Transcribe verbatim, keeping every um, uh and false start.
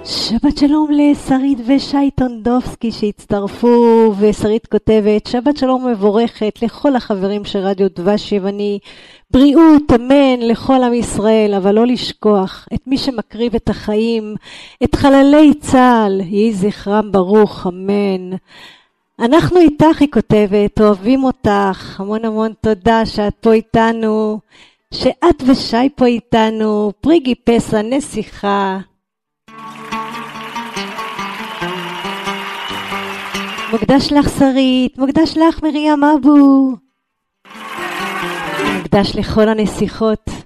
שבת שלום לשרית ושי טונדובסקי שהצטרפו, ושרית כותבת שבת שלום מבורכת לכל החברים של רדיו דבש יווני, בריאות אמן לכל עם ישראל, אבל לא לשכוח את מי שמקריב את החיים, את חללי צה"ל, יהי זכרם ברוך אמן. אנחנו איתך, היא כותבת, אוהבים אותך, המון המון תודה שאת פה איתנו, שאת ושי פה איתנו, פריגי פסע נסיכה. מוקדש לך שרית, מוקדש לך מרים אבו, מוקדש לכל הנסיכות.